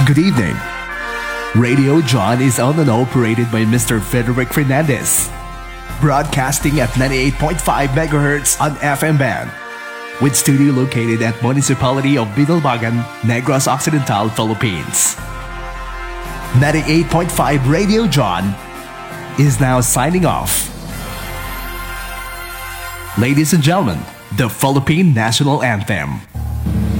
Good evening. Radio John is owned and operated by Mr. Frederick Fernandez. Broadcasting at 98.5 MHz on FM band. With studio located at Municipality of Binalbagan, Negros Occidental, Philippines. 98.5 Radio John is now signing off. Ladies and gentlemen, the Philippine National Anthem.